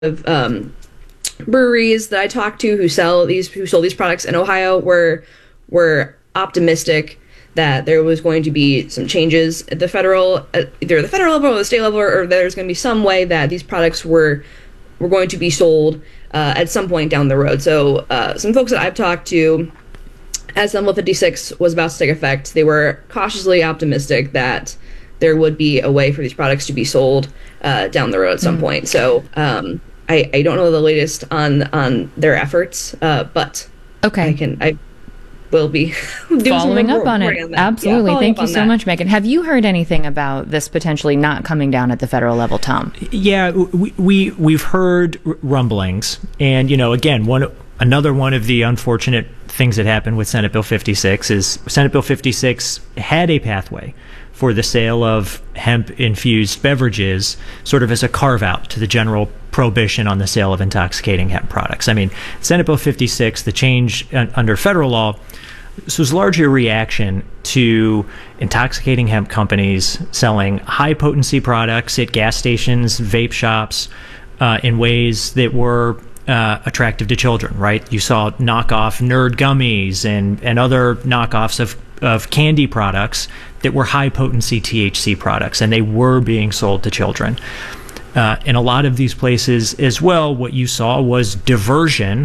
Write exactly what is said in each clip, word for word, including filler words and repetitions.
of um, breweries that I talked to who sell these who sold these products in Ohio were were optimistic that there was going to be some changes at the federal, uh, either the federal level or the state level, or, or there's going to be some way that these products were were going to be sold uh, at some point down the road. So uh, some folks that I've talked to, as Senate Bill fifty-six was about to take effect, they were cautiously optimistic that there would be a way for these products to be sold uh, down the road at some mm. point. So um, I, I don't know the latest on on their efforts, uh, but okay, I can I will be following up on it. On Absolutely, yeah, thank you so that. much, Megan. Have you heard anything about this potentially not coming down at the federal level, Tom? Yeah, we, we we've heard rumblings, and you know, again, one another one of the unfortunate things that happened with Senate Bill fifty-six is Senate Bill fifty-six had a pathway for the sale of hemp-infused beverages sort of as a carve-out to the general prohibition on the sale of intoxicating hemp products. I mean, Senate Bill fifty-six, the change under federal law, this was largely a reaction to intoxicating hemp companies selling high-potency products at gas stations, vape shops, uh, in ways that were Uh, attractive to children, right? You saw knockoff Nerd gummies and, and other knockoffs of, of candy products that were high-potency T H C products, and they were being sold to children. Uh, in a lot of these places as well, what you saw was diversion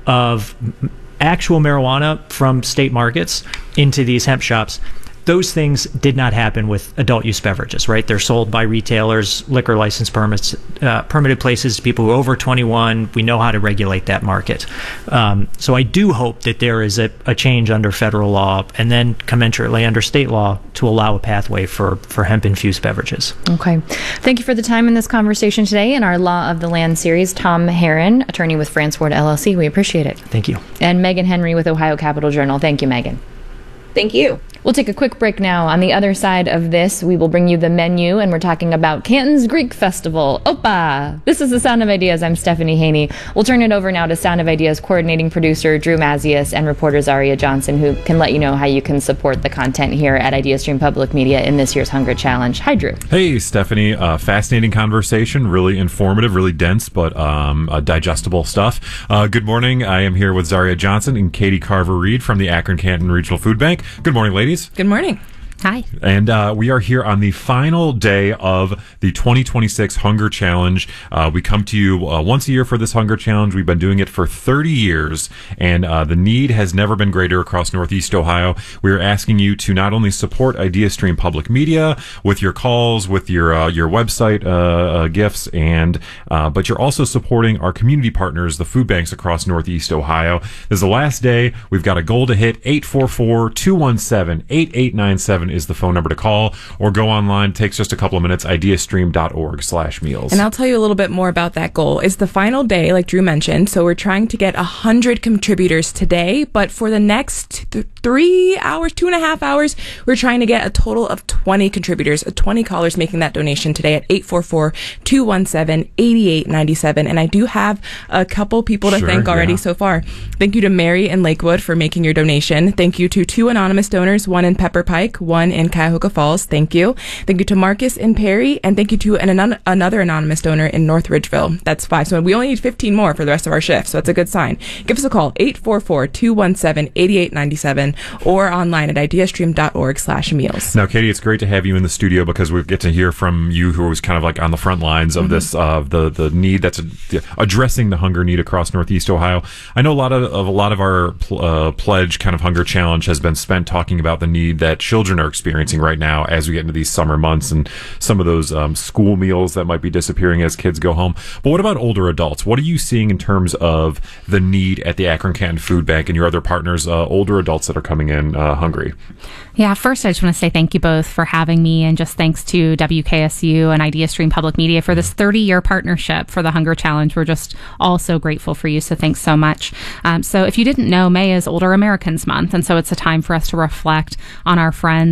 of actual marijuana from state markets into these hemp shops. Those things did not happen with adult use beverages, right? They're sold by retailers, liquor license permits, uh, permitted places to people who are over twenty-one. We know how to regulate that market. Um, so I do hope that there is a, a change under federal law and then commensurately under state law to allow a pathway for, for hemp-infused beverages. Okay. Thank you for the time in this conversation today in our Law of the Land series. Tom Herron, attorney with France Ward L L C. We appreciate it. Thank you. And Megan Henry with Ohio Capitol Journal. Thank you, Megan. Thank you. We'll take a quick break now. On the other side of this, we will bring you the menu, and we're talking about Canton's Greek Festival. Opa! This is The Sound of Ideas. I'm Stephanie Haney. We'll turn it over now to Sound of Ideas coordinating producer Drew Mazias and reporter Zaria Johnson, who can let you know how you can support the content here at IdeaStream Public Media in this year's Hunger Challenge. Hi, Drew. Hey, Stephanie. Uh, fascinating conversation, really informative, really dense, but um, uh, digestible stuff. Uh, good morning. I am here with Zaria Johnson and Katie Carver-Reed from the Akron-Canton Regional Food Bank. Good morning, ladies. Good morning. Hi. And uh, we are here on the final day of the twenty twenty-six Hunger Challenge. Uh, we come to you uh, once a year for this Hunger Challenge. We've been doing it for thirty years, and uh, the need has never been greater across Northeast Ohio. We are asking you to not only support IdeaStream Public Media with your calls, with your uh, your website uh, uh, gifts, and uh, but you're also supporting our community partners, the food banks across Northeast Ohio. This is the last day. We've got a goal to hit. Eight four four, two one seven, eight eight nine seven is the phone number to call, or go online. It takes just a couple of minutes. ideastream.org slash meals. And I'll tell you a little bit more about that goal. It's the final day, like Drew mentioned, so we're trying to get one hundred contributors today, but for the next th- three hours, two and a half hours, we're trying to get a total of twenty contributors, uh, twenty callers making that donation today at eight four four, two one seven, eight eight nine seven. And I do have a couple people to sure, thank already yeah. so far. Thank you to Mary in Lakewood for making your donation. Thank you to two anonymous donors, one in Pepper Pike, one in Cuyahoga Falls. Thank you. Thank you to Marcus in Perry, and thank you to an, an, another anonymous donor in North Ridgeville. That's five. So we only need fifteen more for the rest of our shift, so that's a good sign. Give us a call, eight four four, two one seven, eight eight nine seven, or online at ideastream.org slash meals. Now, Katie, it's great to have you in the studio because we get to hear from you, who was kind of like on the front lines of mm-hmm. this, uh, the the need that's a, addressing the hunger need across Northeast Ohio. I know a lot of, of a lot of our pl- uh, pledge kind of hunger challenge has been spent talking about the need that children are experiencing right now as we get into these summer months and some of those um, school meals that might be disappearing as kids go home. But what about older adults? What are you seeing in terms of the need at the Akron-Canton Food Bank and your other partners, uh, older adults that are coming in uh, hungry? Yeah, first I just want to say thank you both for having me, and just thanks to W K S U and IdeaStream Public Media for this thirty-year partnership for the Hunger Challenge. We're just all so grateful for you, so thanks so much. Um, so if you didn't know, May is Older Americans Month, and so it's a time for us to reflect on our friends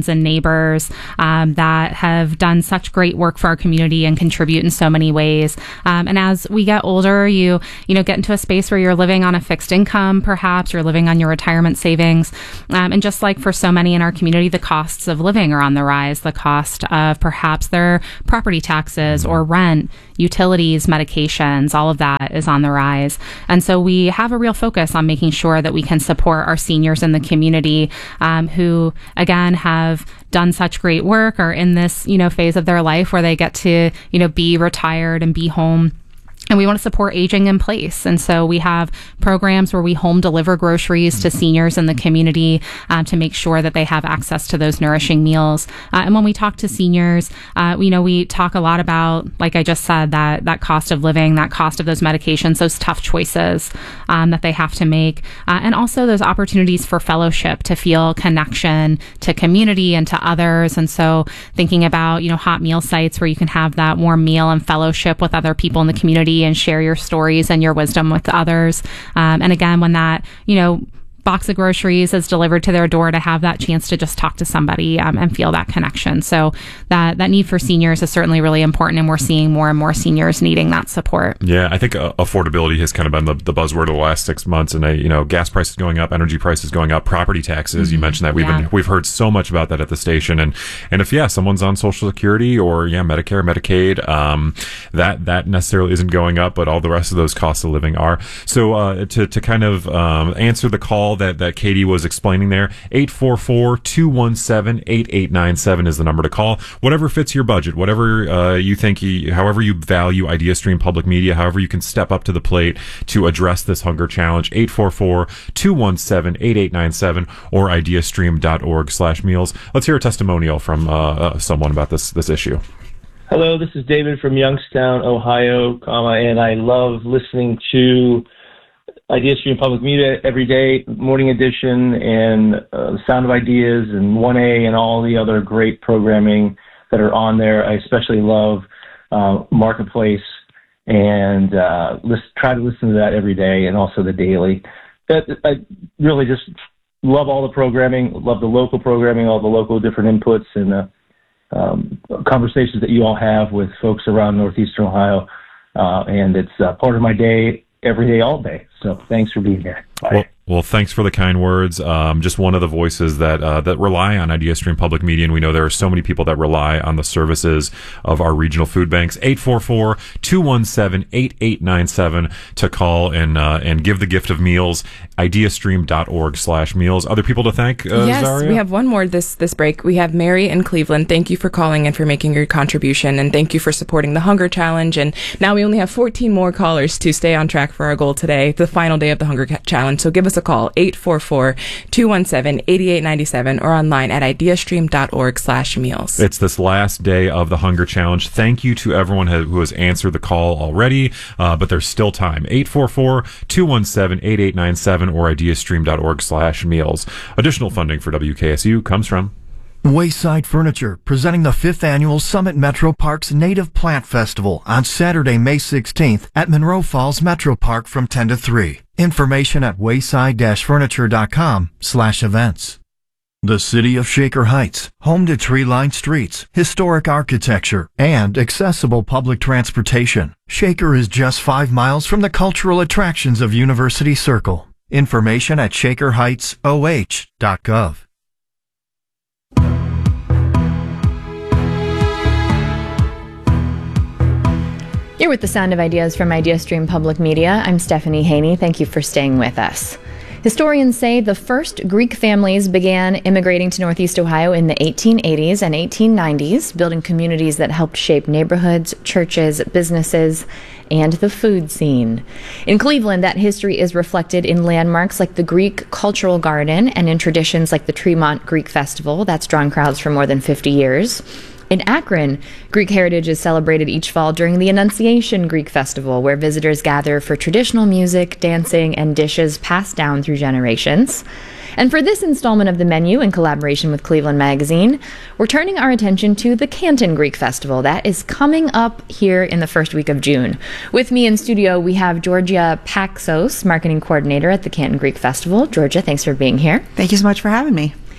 friends and neighbors um, that have done such great work for our community and contribute in so many ways. Um, and as we get older, you you know get into a space where you're living on a fixed income, perhaps you're living on your retirement savings, um, and just like for so many in our community, the costs of living are on the rise. The cost of perhaps their property taxes or rent, utilities, medications, all of that is on the rise. And so we have a real focus on making sure that we can support our seniors in the community um, who, again, have done such great work or in this, you know, phase of their life where they get to, you know, be retired and be home. And we want to support aging in place. And so we have programs where we home deliver groceries to seniors in the community uh, to make sure that they have access to those nourishing meals. Uh, and when we talk to seniors, uh, you know, we talk a lot about, like I just said, that that cost of living, that cost of those medications, those tough choices um, that they have to make. Uh, and also those opportunities for fellowship, to feel connection to community and to others. And so thinking about, you know, hot meal sites where you can have that warm meal and fellowship with other people in the community and share your stories and your wisdom with others. Um, and again, when that, you know, box of groceries is delivered to their door, to have that chance to just talk to somebody um, and feel that connection. So that that need for seniors is certainly really important, and we're seeing more and more seniors needing that support. Yeah, I think uh, affordability has kind of been the, the buzzword of the last six months, and uh, you know, gas prices going up, energy prices going up, property taxes. Mm-hmm. You mentioned that we've yeah. been we've heard so much about that at the station, and and if yeah, someone's on Social Security or yeah, Medicare, Medicaid, um, that that necessarily isn't going up, but all the rest of those costs of living are. So uh, to to kind of um, answer the call that, that Katie was explaining there, eight four four, two one seven, eight eight nine seven is the number to call. Whatever fits your budget, whatever uh, you think, you, however you value IdeaStream Public Media, however you can step up to the plate to address this hunger challenge, eight four four, two one seven, eight eight nine seven or ideastream.org slash meals. Let's hear a testimonial from uh, uh, someone about this, this issue. Hello, this is David from Youngstown, Ohio, comma, and I love listening to IdeaStream Public Media every day, Morning Edition, and uh, Sound of Ideas, and one A, and all the other great programming that are on there. I especially love uh, Marketplace, and uh, list, try to listen to that every day, and also the Daily. That, I really just love all the programming, love the local programming, all the local different inputs, and uh, um, conversations that you all have with folks around Northeastern Ohio, uh, and it's uh, part of my day, every day, all day. So thanks for being here. Bye. Well, well, thanks for the kind words. Um, just one of the voices that uh, that rely on IdeaStream Public Media, and we know there are so many people that rely on the services of our regional food banks. eight four four, two one seven, eight eight nine seven to call and uh, and give the gift of meals. ideastream.org slash meals. Other people to thank, uh, yes, Zaria? We have one more this this break. We have Mary in Cleveland. Thank you for calling and for making your contribution, and thank you for supporting the Hunger Challenge. And now we only have fourteen more callers to stay on track for our goal today, the final day of the Hunger Challenge. So give us a call, eight four four, two one seven, eight eight nine seven, or online at ideastream.org slash meals. It's this last day of the Hunger Challenge. Thank you to everyone who has answered the call already, uh, but there's still time. eight four four, two one seven, eight eight nine seven or ideastream.org slash meals. Additional funding for W K S U comes from Wayside Furniture, presenting the fifth annual Summit Metro Parks Native Plant Festival on Saturday, May sixteenth at Monroe Falls Metro Park from ten to three. Information at wayside-furniture.com slash events. The City of Shaker Heights, home to tree-lined streets, historic architecture, and accessible public transportation. Shaker is just five miles from the cultural attractions of University Circle. Information at shaker heights o h dot gov. You're with the Sound of Ideas from IdeaStream Public Media. I'm Stephanie Haney. Thank you for staying with us. Historians say the first Greek families began immigrating to Northeast Ohio in the eighteen eighties and eighteen nineties, building communities that helped shape neighborhoods, churches, businesses, and the food scene. In Cleveland, that history is reflected in landmarks like the Greek Cultural Garden and in traditions like the Tremont Greek Festival that's drawn crowds for more than fifty years. In Akron, Greek heritage is celebrated each fall during the Annunciation Greek Festival, where visitors gather for traditional music, dancing, and dishes passed down through generations. And for this installment of the menu, in collaboration with Cleveland Magazine, we're turning our attention to the Canton Greek Festival that is coming up here in the first week of June. With me in studio, we have Georgia Paxos, marketing coordinator at the Canton Greek Festival. Georgia, thanks for being here. Thank you so much for having me.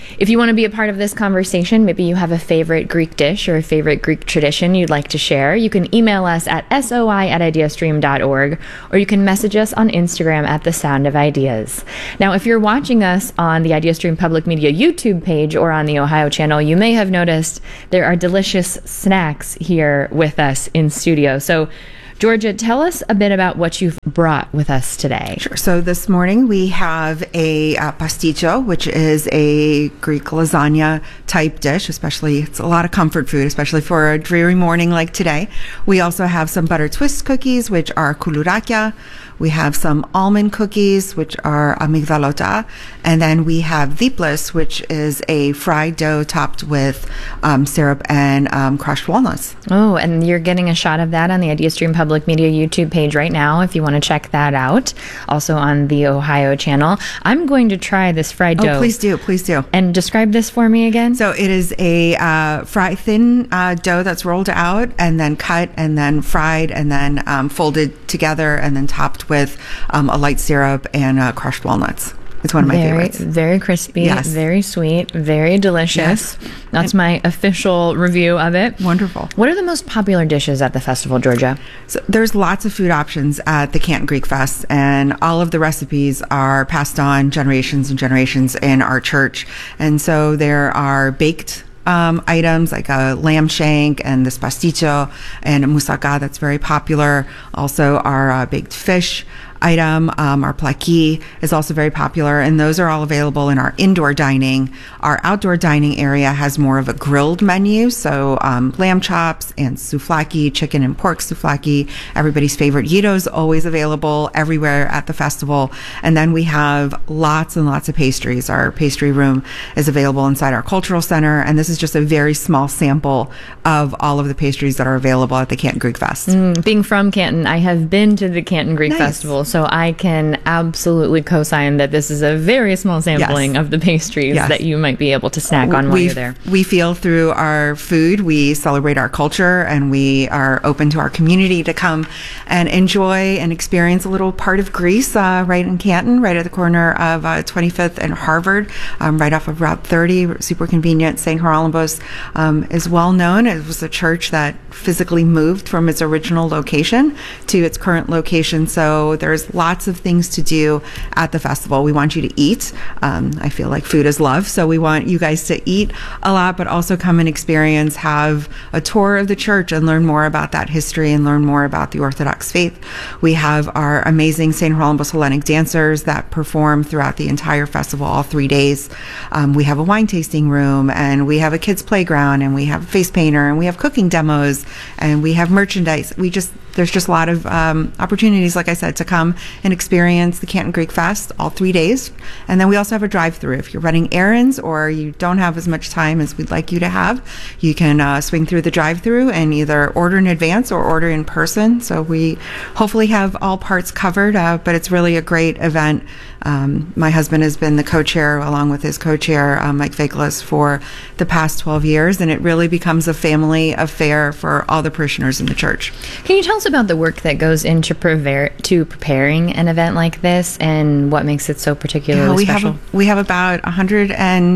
If you want to be a part of this conversation, maybe you have a favorite Greek dish or a favorite Greek tradition you'd like to share, you can email us at soi at ideastream dot org, or you can message us on Instagram at The Sound of Ideas. Now, if you're watching us on the IdeaStream Public Media YouTube page or on the Ohio channel, you may have noticed there are delicious snacks here with us in studio. So, Georgia, tell us a bit about what you've brought with us today. Sure. So this morning we have a uh, pasticcio, which is a Greek lasagna type dish, especially it's a lot of comfort food, especially for a dreary morning like today. We also have some butter twist cookies, which are koulourakia. We have some almond cookies, which are amygdalota. And then we have diplos, which is a fried dough topped with um, syrup and um, crushed walnuts. Oh, and you're getting a shot of that on the IdeaStream Public Media YouTube page right now if you want to check that out. Also on the Ohio channel. I'm going to try this fried Oh, dough. please do, please do. And describe this for me again. So it is a uh, fry, thin uh, dough that's rolled out and then cut and then fried and then um, folded together and then topped with um, a light syrup and uh, crushed walnuts. It's one of my very, favorites. Very crispy, Yes. very sweet, very delicious. Yes. That's my official review of it. Wonderful. What are the most popular dishes at the festival, Georgia? So there's lots of food options at the Canton Greek Fest, and all of the recipes are passed on generations and generations in our church. And so there are baked Um, items like a lamb shank and this pasticcio and a moussaka that's very popular. Also our uh, baked fish item, um, our plaki is also very popular, and those are all available in our indoor dining. Our outdoor dining area has more of a grilled menu, so um, lamb chops and souvlaki, chicken and pork souvlaki, everybody's favorite. Yito is always available everywhere at the festival. And then we have lots and lots of pastries. Our pastry room is available inside our cultural center, and this is just a very small sample of all of the pastries that are available at the Canton Greek Fest. Mm, being from Canton, I have been to the Canton Greek Nice. Festival, so I can absolutely co-sign that this is a very small sampling Yes. of the pastries Yes. that you might be able to snack on while we, you're there. We feel through our food, we celebrate our culture, and we are open to our community to come and enjoy and experience a little part of Greece uh, right in Canton, right at the corner of uh, twenty-fifth and Harvard, um, right off of Route thirty, super convenient. Saint Hieronymus um, is well known. It was a church that physically moved from its original location to its current location, so there's lots of things to do at the festival. We want you to eat. Um, I feel like food is love, so we want you guys to eat a lot, but also come and experience, have a tour of the church and learn more about that history and learn more about the Orthodox faith. We have our amazing Saint Hieronymus Hellenic dancers that perform throughout the entire festival, all three days. Um, we have a wine tasting room, and we have a kids playground, and we have a face painter, and we have cooking demos, and we have merchandise. We just There's just a lot of um, opportunities, like I said, to come and experience the Canton Greek Fest all three days. And then we also have a drive-through. If you're running errands or you don't have as much time as we'd like you to have, you can uh, swing through the drive-through and either order in advance or order in person. So we hopefully have all parts covered, uh, but it's really a great event. Um, my husband has been the co-chair along with his co-chair, uh, Mike Vagelas, for the past twelve years, and it really becomes a family affair for all the parishioners in the church. Can you tell us about the work that goes into prepare, to preparing an event like this and what makes it so particularly Yeah, we special? have we have about one hundred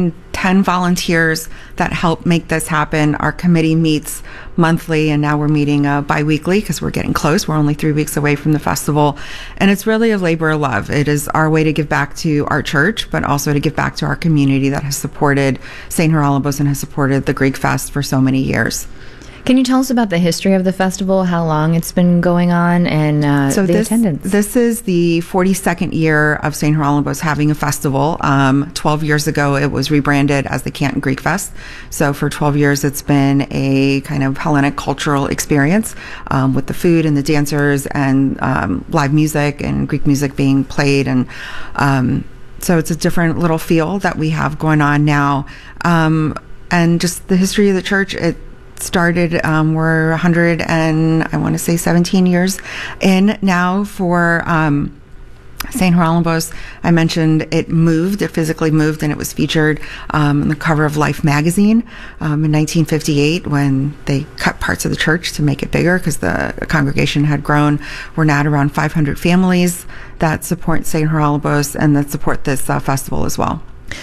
ten volunteers that help make this happen. Our committee meets monthly, and now we're meeting uh, bi-weekly because we're getting close. We're only three weeks away from the festival, and it's really a labor of love. It is our way to give back to our church, but also to give back to our community that has supported Saint Hieronymus and has supported the Greek Fest for so many years. Can you tell us about the history of the festival, how long it's been going on, and uh, so the this, attendance? This is the forty-second year of Saint Hieronymus having a festival. Um, twelve years ago, it was rebranded as the Canton Greek Fest. So for twelve years, it's been a kind of Hellenic cultural experience um, with the food and the dancers and um, live music and Greek music being played. And um, so it's a different little feel that we have going on now. Um, and just the history of the church, it started, um, we're one hundred and I want to say seventeen years in now for um, Saint Hieronymus. I mentioned it moved, it physically moved, and it was featured um, on the cover of Life magazine um, in nineteen fifty-eight when they cut parts of the church to make it bigger because the congregation had grown. We're now at around five hundred families that support Saint Hieronymus and that support this uh, festival as well.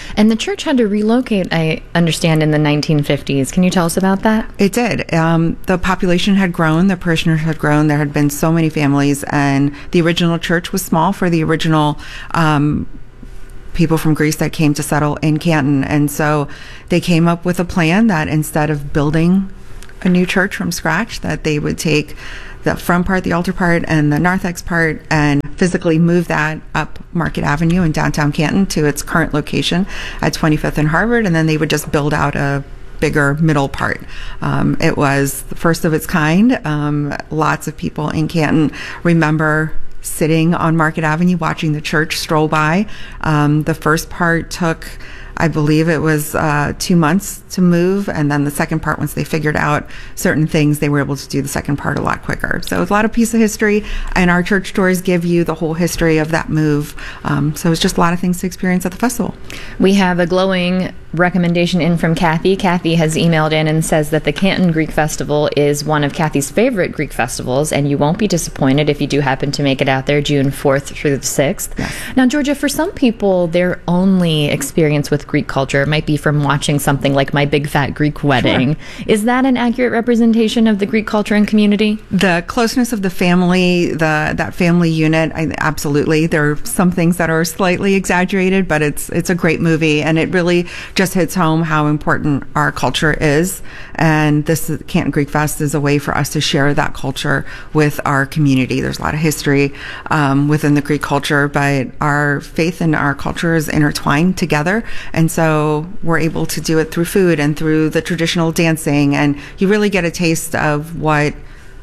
And the church had to relocate, I understand, in the nineteen fifties. Can you tell us about that? It did. Um, the population had grown, the parishioners had grown. There had been so many families, and the original church was small for the original um, people from Greece that came to settle in Canton. And so they came up with a plan that instead of building a new church from scratch, that they would take the front part, the altar part, and the narthex part, and physically move that up Market Avenue in downtown Canton to its current location at twenty-fifth and Harvard, and then they would just build out a bigger middle part. Um, it was the first of its kind. Um, lots of people in Canton remember sitting on Market Avenue watching the church stroll by. Um, the first part took, I believe it was uh, two months to move, and then the second part, once they figured out certain things, they were able to do the second part a lot quicker. So it's a lot of piece of history, and our church stories give you the whole history of that move. Um, so it's just a lot of things to experience at the festival. We have a glowing recommendation in from Kathy. Kathy has emailed in and says that the Canton Greek Festival is one of Kathy's favorite Greek festivals, and you won't be disappointed if you do happen to make it out there June fourth through the sixth. Yes. Now, Georgia, for some people, their only experience with Greek culture might be from watching something like My Big Fat Greek Wedding. Sure. Is that an accurate representation of the Greek culture and community? The closeness of the family, the that family unit, I, absolutely. There are some things that are slightly exaggerated, but it's it's a great movie, and it really just hits home how important our culture is. And this Canton Greek Fest is a way for us to share that culture with our community. There's a lot of history um, within the Greek culture, but our faith and our culture is intertwined together. And so we're able to do it through food and through the traditional dancing. And you really get a taste of what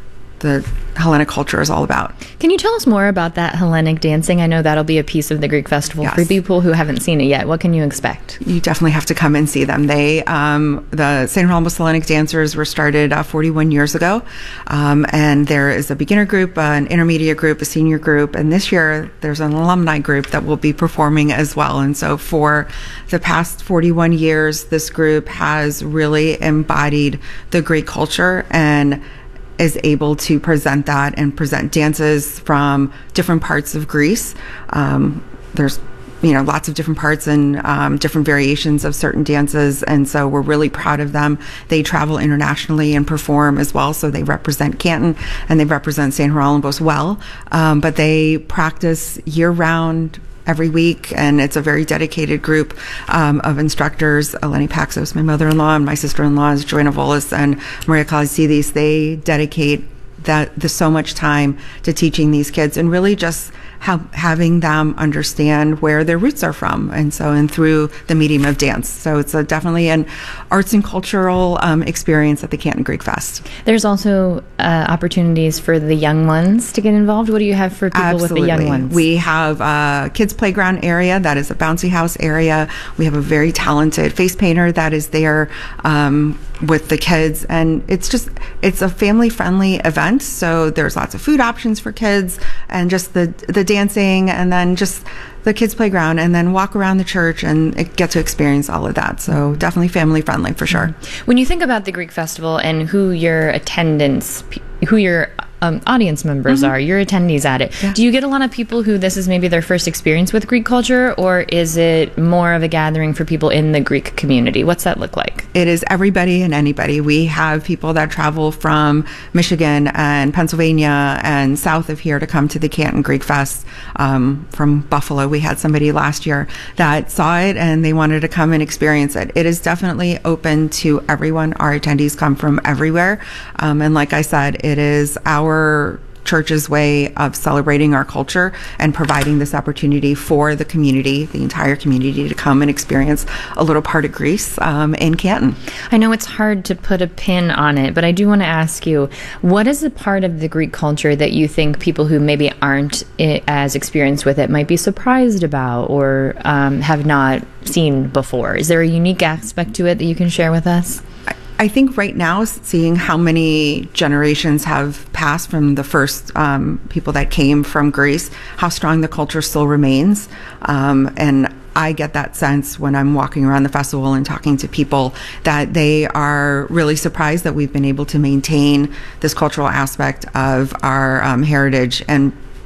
the Hellenic culture is all about. Can you tell us more about that Hellenic dancing? I know that'll be a piece of the Greek festival. Yes. For people who haven't seen it yet, what can you expect? You definitely have to come and see them. They, um, the Saint Gerolamos Hellenic dancers were started uh, forty-one years ago, um, and there is a beginner group, uh, an intermediate group, a senior group, and this year there's an alumni group that will be performing as well. And so for the past forty-one years, this group has really embodied the Greek culture and is able to present that and present dances from different parts of Greece. Um, there's you know, lots of different parts and um, different variations of certain dances, and so we're really proud of them. They travel internationally and perform as well, so they represent Canton and they represent Saint Gerolamos well, um, but they practice year-round every week, and it's a very dedicated group um, of instructors. Eleni Paxos, my mother-in-law, and my sister-in-law is Joy Volis and Maria Kalisidis. They dedicate that the so much time to teaching these kids and really just ha- having them understand where their roots are from, and so and through the medium of dance. So it's a, definitely an arts and cultural um, experience at the Canton Greek Fest. There's also uh, opportunities for the young ones to get involved. What do you have for people Absolutely. with the young ones? We have a kids playground area that is a bouncy house area. We have a very talented face painter that is there um, with the kids, and it's just it's a family friendly event. So there's lots of food options for kids, and just the the dancing, and then just the kids playground, and then walk around the church and get to experience all of that. So definitely family friendly for sure. When you think about the Greek festival and who your attendants, who your um, audience members mm-hmm. are, your attendees at it, yeah. do you get a lot of people who this is maybe their first experience with Greek culture, or is it more of a gathering for people in the Greek community? What's that look like? It is everybody and anybody. We have people that travel from Michigan and Pennsylvania and south of here to come to the Canton Greek Fest. Um, from Buffalo, we had somebody last year that saw it and they wanted to come and experience it. It is definitely open to everyone. Our attendees come from everywhere. Um, and like I said, it is our church's way of celebrating our culture and providing this opportunity for the community, the entire community, to come and experience a little part of Greece um, in Canton. I know it's hard to put a pin on it, but I do want to ask you, what is a part of the Greek culture that you think people who maybe aren't as experienced with it might be surprised about or um, have not seen before? Is there a unique aspect to it that you can share with us? I think right now, seeing how many generations have passed from the first um, people that came from Greece, how strong the culture still remains. Um, and I get that sense when I'm walking around the festival and talking to people that they are really surprised that we've been able to maintain this cultural aspect of our um, heritage and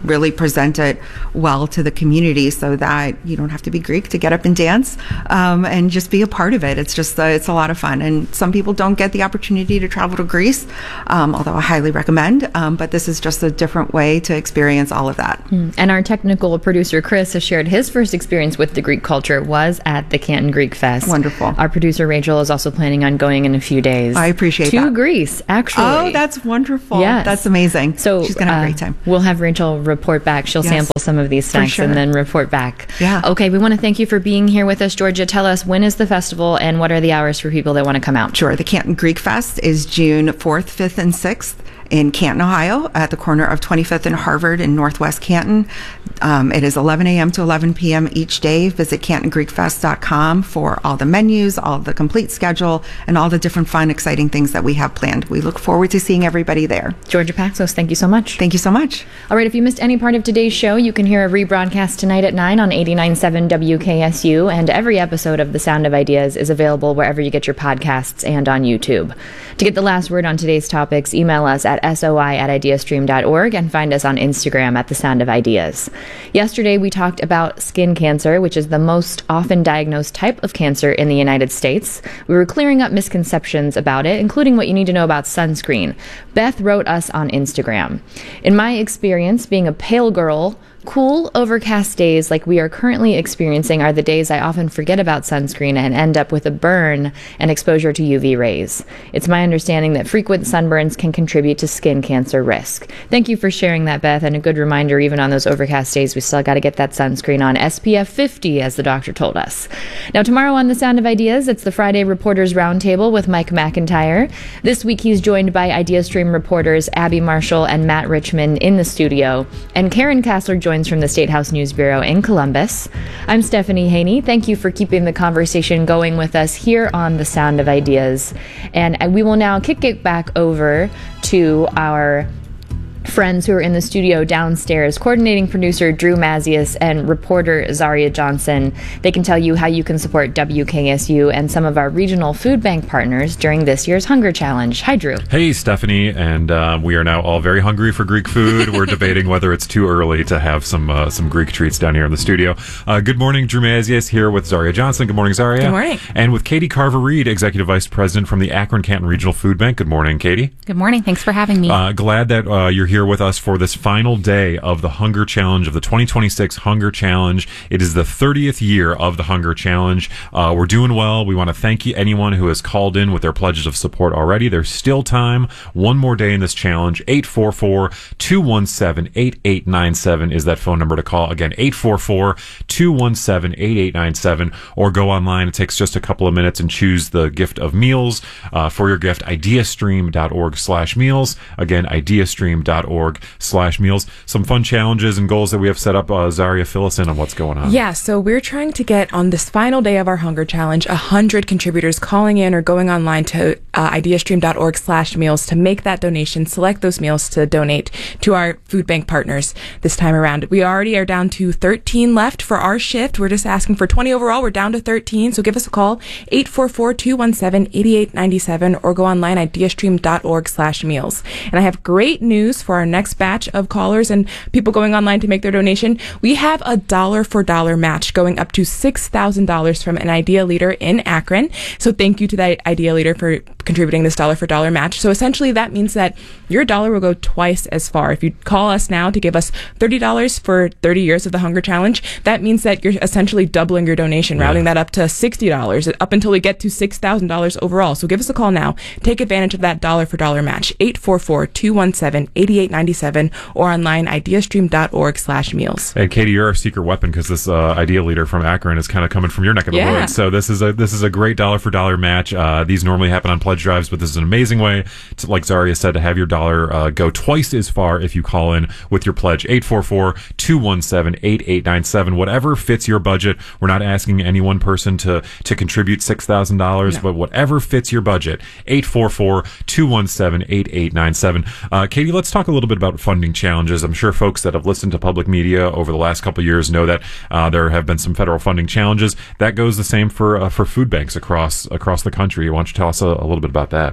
really present it well to the community so that you don't have to be Greek to get up and dance um, and just be a part of it. It's just, uh, it's a lot of fun. And some people don't get the opportunity to travel to Greece, um, although I highly recommend, um, but this is just a different way to experience all of that. Mm. And our technical producer, Chris, has shared his first experience with the Greek culture was at the Canton Greek Fest. Wonderful. Our producer, Rachel, is also planning on going in a few days. I appreciate to that. To Greece, actually. Oh, that's wonderful. Yes. That's amazing. So she's going to have uh, a great time. We'll have Rachel report back. She'll Yes. sample some of these snacks sure. and then report back. Yeah. Okay, we want to thank you for being here with us, Georgia. Tell us, when is the festival and what are the hours for people that want to come out? Sure. The Canton Greek Fest is June fourth, fifth, and sixth in Canton, Ohio, at the corner of twenty-fifth and Harvard in Northwest Canton. Um, it is eleven a.m. to eleven p.m. each day. Visit canton greek fest dot com for all the menus, all the complete schedule, and all the different fun, exciting things that we have planned. We look forward to seeing everybody there. Georgia Paxos, thank you so much. Thank you so much. All right, if you missed any part of today's show, you can hear a rebroadcast tonight at nine on eighty-nine point seven W K S U, and every episode of The Sound of Ideas is available wherever you get your podcasts and on YouTube. To get the last word on today's topics, email us at soi at ideastream dot org and find us on Instagram at The Sound of Ideas. Yesterday, we talked about skin cancer, which is the most often diagnosed type of cancer in the United States. We were clearing up misconceptions about it, including what you need to know about sunscreen. Beth wrote us on Instagram. In my experience, being a pale girl, cool, overcast days like we are currently experiencing are the days I often forget about sunscreen and end up with a burn and exposure to U V rays. It's my understanding that frequent sunburns can contribute to skin cancer risk. Thank you for sharing that, Beth, and a good reminder, even on those overcast days, we still got to get that sunscreen on. S P F fifty, as the doctor told us. Now, tomorrow on The Sound of Ideas, it's the Friday Reporters Roundtable with Mike McIntyre. This week, he's joined by IdeaStream reporters Abby Marshall and Matt Richmond in the studio, and Karen Kassler joins from the State House News Bureau in Columbus. I'm Stephanie Haney. Thank you for keeping the conversation going with us here on The Sound of Ideas. And we will now kick it back over to our friends who are in the studio downstairs, coordinating producer Drew Mazius and reporter Zaria Johnson. They can tell you how you can support W K S U and some of our regional food bank partners during this year's Hunger Challenge. Hi, Drew. Hey, Stephanie. And uh, we are now all very hungry for Greek food. We're debating whether it's too early to have some uh, some Greek treats down here in the studio. Uh, good morning, Drew Mazius here with Zaria Johnson. Good morning, Zaria. Good morning. And with Katie Carver-Reed, Executive Vice President from the Akron Canton Regional Food Bank. Good morning, Katie. Good morning. Thanks for having me. Uh, glad that uh, you're here with us for this final day of the Hunger Challenge, of the twenty twenty-six Hunger Challenge. It is the thirtieth year of the Hunger Challenge. Uh, we're doing well. We want to thank you, anyone who has called in with their pledges of support already. There's still time. One more day in this challenge. eight four four, two one seven, eight eight nine seven is that phone number to call. Again, eight four four, two one seven, eight eight nine seven, or go online. It takes just a couple of minutes and choose the gift of meals uh, for your gift. ideastream dot org slash meals. Again, ideastream dot org slash meals. Some fun challenges and goals that we have set up. Uh, Zaria, fill us in on what's going on. Yeah, so we're trying to get on this final day of our Hunger Challenge, one hundred contributors calling in or going online to uh, ideastream dot org slash meals to make that donation, select those meals to donate to our food bank partners this time around. We already are down to thirteen left for our shift. We're just asking for twenty overall. We're down to thirteen, so give us a call, eight four four, two one seven, eight eight nine seven, or go online, ideastream dot org slash meals. And I have great news for our next batch of callers and people going online to make their donation. We have a dollar for dollar match going up to six thousand dollars from an Idea Leader in Akron. So thank you to that Idea Leader for contributing this dollar for dollar match. So essentially that means that your dollar will go twice as far. If you call us now to give us thirty dollars for thirty years of the Hunger Challenge, that means that you're essentially doubling your donation, yeah. rounding that up to sixty dollars, up until we get to six thousand dollars overall. So give us a call now. Take advantage of that dollar for dollar match, eight four four, two one seven, eight eight nine seven, or online, ideastream dot org slash meals. And Katie, you're our secret weapon because this uh, Idea Leader from Akron is kind of coming from your neck of the yeah. woods. So this is a this is a great dollar for dollar match. Uh, these normally happen on pledge drives, but this is an amazing way, to, like Zaria said, to have your dollar uh, go twice as far if you call in with your pledge. eight four four, two one seven, eight eight nine seven. Whatever fits your budget. We're not asking any one person to to contribute six thousand dollars, no. but whatever fits your budget. eight four four, two one seven, eight eight nine seven. Uh, Katie, let's talk a little bit about funding challenges. I'm sure folks that have listened to public media over the last couple of years know that uh, there have been some federal funding challenges. That goes the same for uh, for food banks across across the country. Why don't you tell us a, a little bit about that?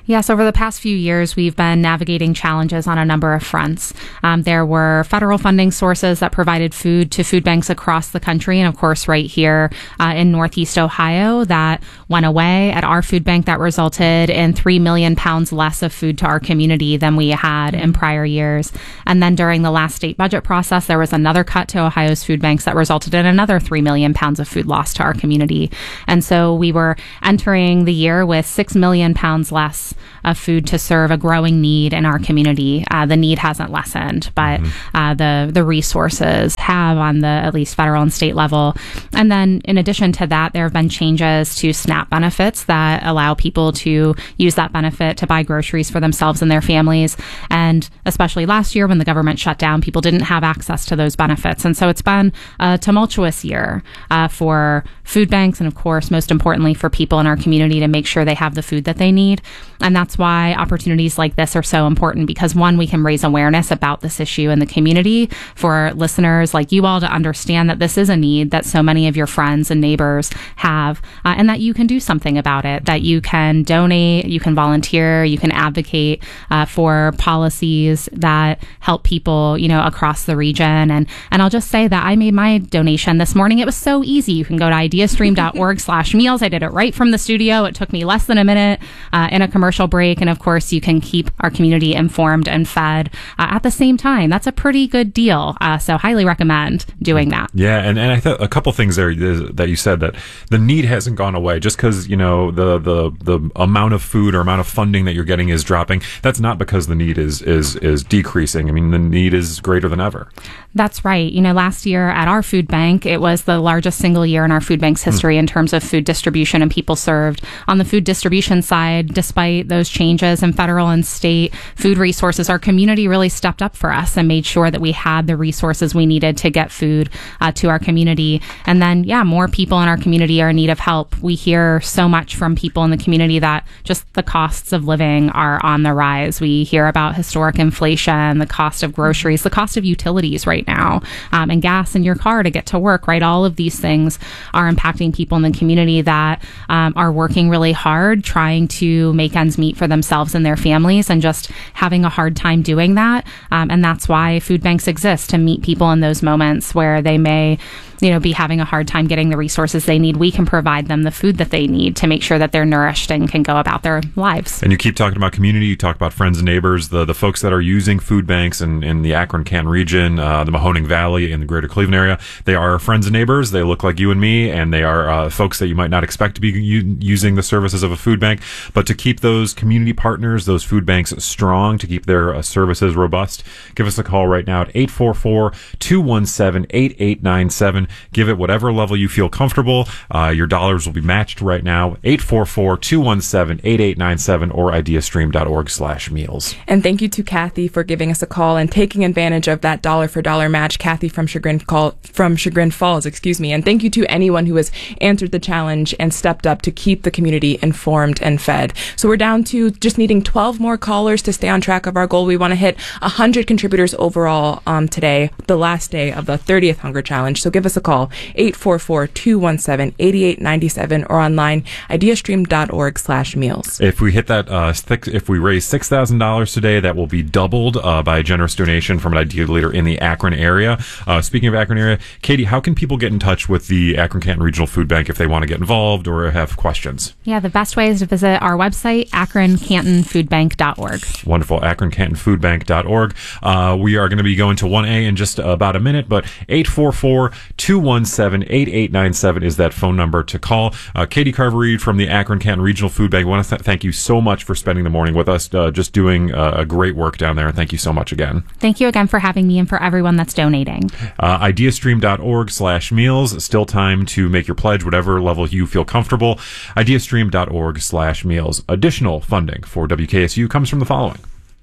Yes, over the past few years, we've been navigating challenges on a number of fronts. Um, there were federal funding sources that provided food to food banks across the country, and of course, right here uh, in Northeast Ohio, that went away. At our food bank, that resulted in three million pounds less of food to our community than we had in prior years. And then during the last state budget process, there was another cut to Ohio's food banks that resulted in another three million pounds of food lost to our community. And so we were entering the year with six million pounds less of food to serve a growing need in our community. Uh, the need hasn't lessened, but mm-hmm. uh, the the resources have on the at least federal and state level. And then in addition to that, there have been changes to SNAP benefits that allow people to use that benefit to buy groceries for themselves and their families. And especially last year when the government shut down, people didn't have access to those benefits. And so it's been a tumultuous year uh, for food banks and, of course, most importantly, for people in our community to make sure they have the food that they need. And that's why opportunities like this are so important, because one, we can raise awareness about this issue in the community for listeners like you all to understand that this is a need that so many of your friends and neighbors have, uh, and that you can do something about it, that you can donate, you can volunteer, you can advocate uh, for policies that help people, you know, across the region. And, and I'll just say that I made my donation this morning. It was so easy. You can go to ideastream.org slash meals. I did it right from the studio. It took me less than a minute uh, in a commercial break. And of course, you can keep our community informed and fed uh, at the same time. That's a pretty good deal. Uh, so highly recommend doing that. Yeah. And, and I thought a couple things there is, that you said, that the need hasn't gone away just because, you know, the, the, the amount of food or amount of funding that you're getting is dropping. That's not because the need is, is, is decreasing. I mean, the need is greater than ever. That's right. You know, last year at our food bank, it was the largest single year in our food bank's history mm. in terms of food distribution and people served. On the food distribution side, despite those changes in federal and state food resources, our community really stepped up for us and made sure that we had the resources we needed to get food uh, to our community. And then, yeah, more people in our community are in need of help. We hear so much from people in the community that just the costs of living are on the rise. We hear about historic inflation, the cost of groceries, the cost of utilities right now, um, and gas in your car to get to work, right? All of these things are impacting people in the community that um, are working really hard, trying to make ends meet for themselves and their families, and just having a hard time doing that. Um, and that's why food banks exist, to meet people in those moments where they may, you know, be having a hard time getting the resources they need. We can provide them the food that they need to make sure that they're nourished and can go about their lives. And you keep talking about community, you talk about friends and neighbors, the, the folks that are using food banks in, in the Akron-Canton region, uh, the Mahoning Valley, in the greater Cleveland area. They are friends and neighbors. They look like you and me, and they are uh, folks that you might not expect to be u- using the services of a food bank. But to keep those community partners, those food banks strong, to keep their uh, services robust, give us a call right now at eight four four, two one seven, eight eight nine seven. Give it whatever level you feel comfortable. Uh, your dollars will be matched right now. eight four four, two one seven, eight eight nine seven or ideastream.org slash meals. And thank you to Kathy for giving us a call and taking advantage of that dollar for dollar match. Kathy from Chagrin call from Chagrin Falls, excuse me. And thank you to anyone who has answered the challenge and stepped up to keep the community informed and fed. So we're down to just needing twelve more callers to stay on track of our goal. We want to hit one hundred contributors overall um, today, the last day of the thirtieth Hunger Challenge. So give us a call, eight four four, two one seven, eight eight nine seven, or online, ideastream.org slash meals. If we hit that, uh, th- if we raise six thousand dollars today, that will be doubled uh, by a generous donation from an Idea leader in the Akron area. Uh, speaking of Akron area, Katie, how can people get in touch with the Akron-Canton Regional Food Bank if they want to get involved or have questions? Yeah, the best way is to visit our website, akron canton food bank dot org. Wonderful, akron canton food bank dot org. Uh, we are going to be going to one A in just about a minute, but eight four four, two one seven, eight eight nine seven is that phone number to call. Uh, Katie Carver-Reed from the Akron-Canton Regional Food Bank, I want to th- thank you so much for spending the morning with us, uh, just doing uh, a great work down there. And thank you so much again. Thank you again for having me and for everyone that's donating. Uh, ideastream.org slash meals. Still time to make your pledge, whatever level you feel comfortable. ideastream.org slash meals. Additional funding for W K S U comes from the following.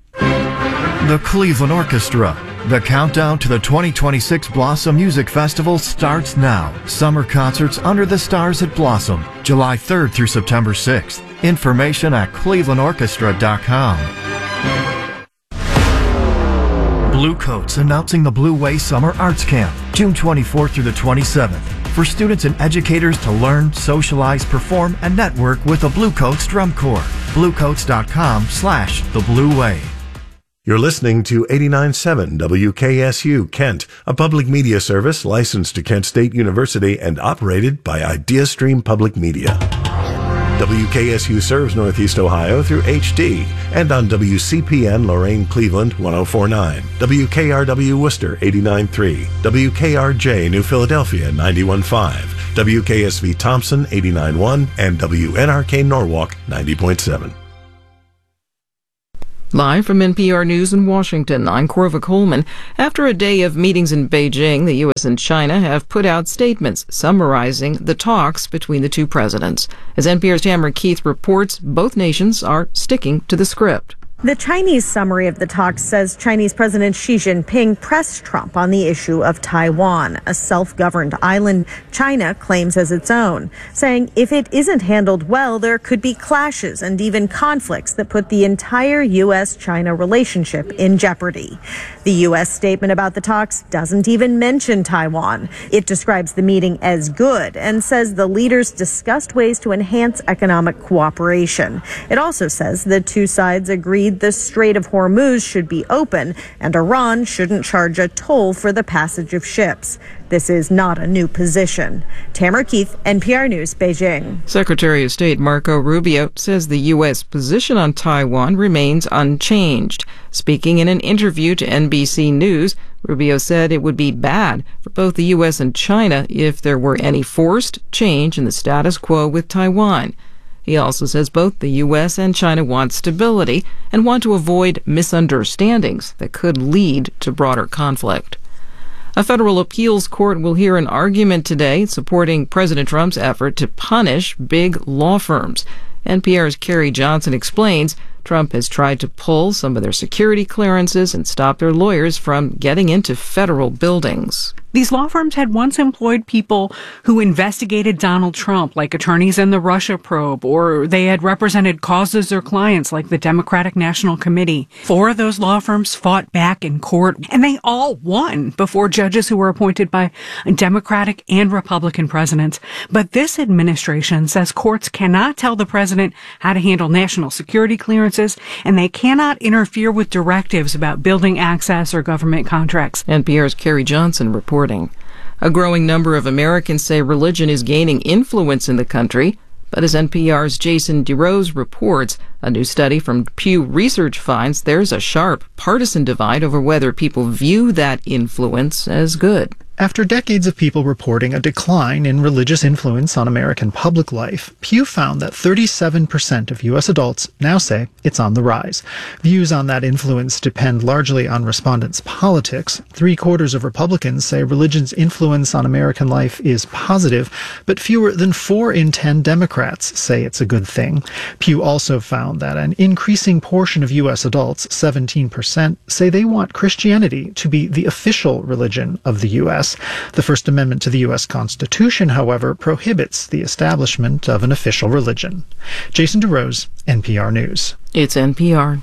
The Cleveland Orchestra. The countdown to the twenty twenty-six Blossom Music Festival starts now. Summer concerts under the stars at Blossom, July third through September sixth. Information at cleveland orchestra dot com. Blue Coats announcing the Blue Way Summer Arts Camp, June twenty-fourth through the twenty-seventh. for students and educators to learn, socialize, perform, and network with the Blue Coats Drum Corps. bluecoats.com slash the Blue Way. You're listening to eighty-nine point seven W K S U Kent, a public media service licensed to Kent State University and operated by IdeaStream Public Media. W K S U serves Northeast Ohio through H D and on W C P N Lorain Cleveland one oh four point nine, W K R W Worcester eighty-nine point three, W K R J New Philadelphia ninety-one point five, W K S V Thompson eighty-nine point one, and W N R K Norwalk ninety point seven. Live from N P R News in Washington, I'm Corva Coleman. After a day of meetings in Beijing, the U S and China have put out statements summarizing the talks between the two presidents. As N P R's Tamara Keith reports, both nations are sticking to the script. The Chinese summary of the talks says Chinese President Xi Jinping pressed Trump on the issue of Taiwan, a self-governed island China claims as its own, saying if it isn't handled well, there could be clashes and even conflicts that put the entire U S China relationship in jeopardy. The U S statement about the talks doesn't even mention Taiwan. It describes the meeting as good and says the leaders discussed ways to enhance economic cooperation. It also says the two sides agreed the Strait of Hormuz should be open and Iran shouldn't charge a toll for the passage of ships. This is not a new position. Tamara Keith, N P R News, Beijing. Secretary of State Marco Rubio says the U S position on Taiwan remains unchanged. Speaking in an interview to N B C News, Rubio said it would be bad for both the U S and China if there were any forced change in the status quo with Taiwan. He also says both the U S and China want stability and want to avoid misunderstandings that could lead to broader conflict. A federal appeals court will hear an argument today supporting President Trump's effort to punish big law firms. N P R's Carrie Johnson explains Trump has tried to pull some of their security clearances and stop their lawyers from getting into federal buildings. These law firms had once employed people who investigated Donald Trump, like attorneys in the Russia probe, or they had represented causes or clients like the Democratic National Committee. Four of those law firms fought back in court, and they all won before judges who were appointed by Democratic and Republican presidents. But this administration says courts cannot tell the president how to handle national security clearances, and they cannot interfere with directives about building access or government contracts. N P R's Carrie Johnson reports. A growing number of Americans say religion is gaining influence in the country, but as N P R's Jason DeRose reports, a new study from Pew Research finds there's a sharp partisan divide over whether people view that influence as good. After decades of people reporting a decline in religious influence on American public life, Pew found that thirty-seven percent of U S adults now say it's on the rise. Views on that influence depend largely on respondents' politics. Three quarters of Republicans say religion's influence on American life is positive, but fewer than four in ten Democrats say it's a good thing. Pew also found that an increasing portion of U S adults, seventeen percent, say they want Christianity to be the official religion of the U S The First Amendment to the U S Constitution, however, prohibits the establishment of an official religion. Jason DeRose, N P R News. It's N P R.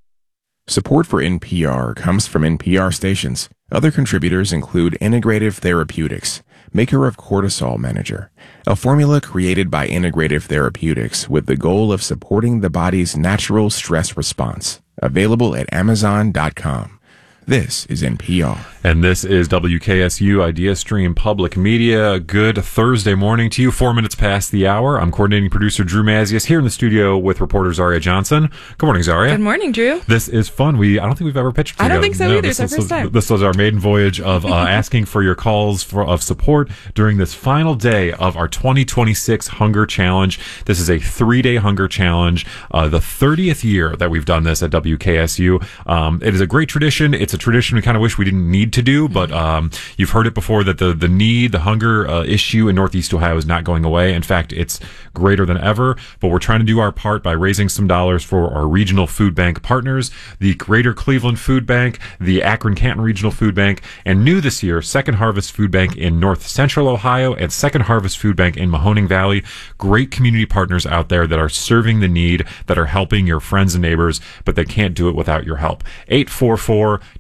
Support for N P R comes from N P R stations. Other contributors include Integrative Therapeutics, maker of Cortisol Manager, a formula created by Integrative Therapeutics with the goal of supporting the body's natural stress response. Available at amazon dot com. This is N P R. And this is W K S U IdeaStream Public Media. Good Thursday morning to you. Four minutes past the hour. I'm coordinating producer Drew Mazius here in the studio with reporter Zaria Johnson. Good morning, Zaria. Good morning, Drew. This is fun. We I don't think we've ever pitched together. I don't think so no, either. This it's our was, first time. This was our maiden voyage of uh, asking for your calls for, of support during this final day of our twenty twenty-six Hunger Challenge. This is a three-day Hunger Challenge, uh, the thirtieth year that we've done this at W K S U. Um, it is a great tradition. It's a tradition we kind of wish we didn't need to do, but um, you've heard it before that the, the need, the hunger uh, issue in Northeast Ohio is not going away. In fact, it's greater than ever, but we're trying to do our part by raising some dollars for our regional food bank partners, the Greater Cleveland Food Bank, the Akron-Canton Regional Food Bank, and new this year, Second Harvest Food Bank in North Central Ohio and Second Harvest Food Bank in Mahoning Valley. Great community partners out there that are serving the need, that are helping your friends and neighbors, but they can't do it without your help. eight four four,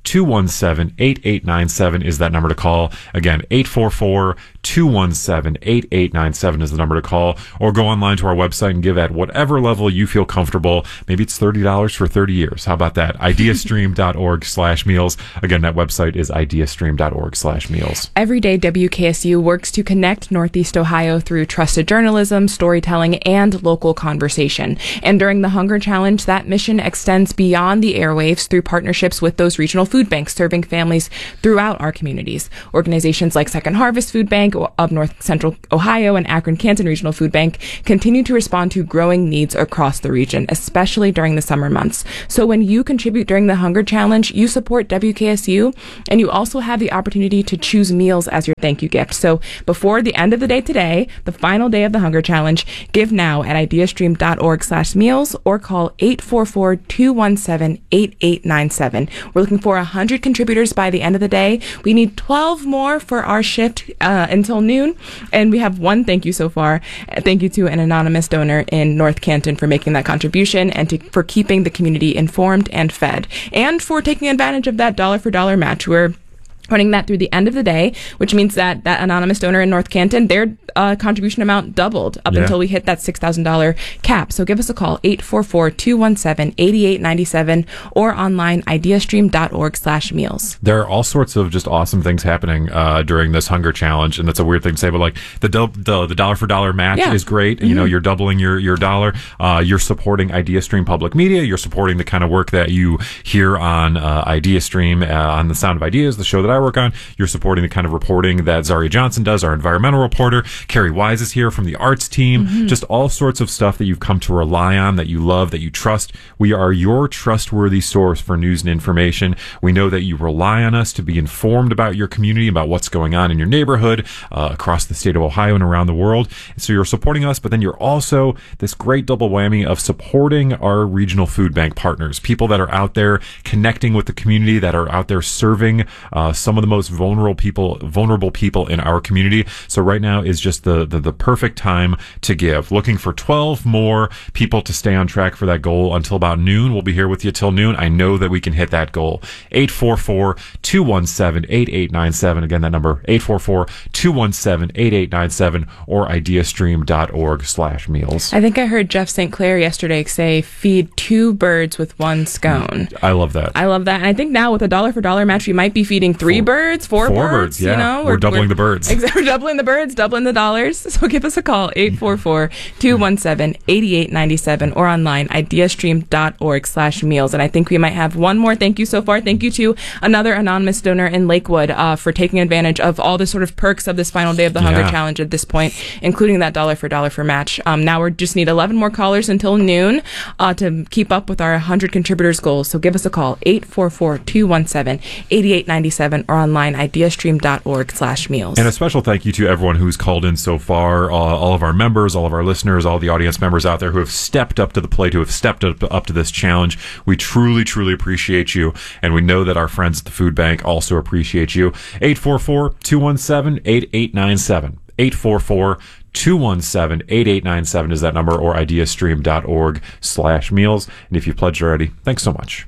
two one seven, eight eight nine seven is that number to call. Again, eight four four, two one seven, eight eight nine seven is the number to call, or go online to our website and give at whatever level you feel comfortable. Maybe it's thirty dollars for thirty years. How about that? ideastream.org slash meals. Again, that website is ideastream.org slash meals. Every day, W K S U works to connect Northeast Ohio through trusted journalism, storytelling, and local conversation. And during the Hunger Challenge, that mission extends beyond the airwaves through partnerships with those regional food banks serving families throughout our communities. Organizations like Second Harvest Food Bank of North Central Ohio and Akron-Canton Regional Food Bank continue to respond to growing needs across the region, especially during the summer months. So when you contribute during the Hunger Challenge, you support W K S U, and you also have the opportunity to choose meals as your thank you gift. So before the end of the day today, the final day of the Hunger Challenge, give now at ideastream.org slash meals or call eight four four, two one seven, eight eight nine seven. We're looking for one hundred contributors by the end of the day. We need twelve more for our shift uh, until noon, and we have one thank you so far. Thank you to an anonymous donor in North Canton for making that contribution and to, for keeping the community informed and fed, and for taking advantage of that dollar for dollar match. We're running that through the end of the day, which means that that anonymous donor in North Canton, their uh, contribution amount doubled up yeah. until we hit that six thousand dollars cap. So give us a call, eight four four, two one seven, eight eight nine seven, or online, ideastream.org slash meals. There are all sorts of just awesome things happening uh, during this Hunger Challenge, and that's a weird thing to say, but like the do- the, the dollar for dollar match yeah. is great. Mm-hmm. You know, you're doubling your, your dollar. Uh, you're supporting IdeaStream Public Media. You're supporting the kind of work that you hear on uh, IdeaStream, uh, on The Sound of Ideas, the show that I work on. You're supporting the kind of reporting that Zaria Johnson does, our environmental reporter. Carrie Wise is here from the arts team. Mm-hmm. Just all sorts of stuff that you've come to rely on, that you love, that you trust. We are your trustworthy source for news and information. We know that you rely on us to be informed about your community, about what's going on in your neighborhood, uh, across the state of Ohio and around the world. So you're supporting us, but then you're also this great double whammy of supporting our regional food bank partners, people that are out there connecting with the community, that are out there serving uh, some of the most vulnerable people, vulnerable people in our community. So right now is just the, the, the perfect time to give. Looking for twelve more people to stay on track for that goal until about noon. We'll be here with you till noon. I know that we can hit that goal. eight four four, two one seven, eight eight nine seven. Again, that number, eight four four, two one seven, eight eight nine seven, or ideastream.org slash meals. I think I heard Jeff Saint Clair yesterday say, feed two birds with one scone. I love that. I love that. And I think now with a dollar for dollar match, we might be feeding three Four. birds, four, Four birds, birds, yeah. you know? We're, we're doubling we're, the birds. Exactly. We're doubling the birds, doubling the dollars. So give us a call, eight four four, two one seven, eight eight nine seven, or online, ideastream.org slash meals. And I think we might have one more thank you so far. Thank you to another anonymous donor in Lakewood uh, for taking advantage of all the sort of perks of this final day of the Hunger Yeah. Challenge at this point, including that dollar for dollar for match. Um, now we just need eleven more callers until noon uh, to keep up with our one hundred contributors goals. So give us a call, eight four four, two one seven, eight eight nine seven, or online, ideastream.org slash meals. And a special thank you to everyone who's called in so far, uh, all of our members, all of our listeners, all the audience members out there who have stepped up to the plate, who have stepped up, up to this challenge. We truly, truly appreciate you, and we know that our friends at the food bank also appreciate you. eight four four, two one seven, eight eight nine seven. eight four four, two one seven, eight eight nine seven is that number, or ideastream.org slash meals. And if you pledged already, thanks so much.